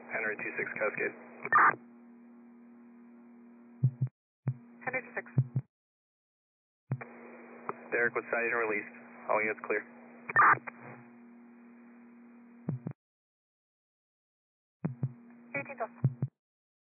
Henry 26 Cascade. Henry 26. Derek with sighting released. All units clear. 18 Delta.